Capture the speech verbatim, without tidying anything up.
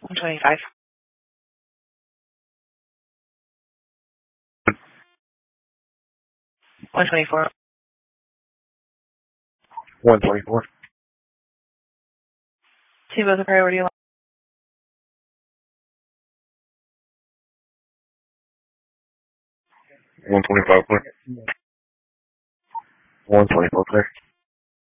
one twenty-five. one twenty-four. one twenty-four. Team of the priority line. one twenty-five, clear. one twenty-four, clear.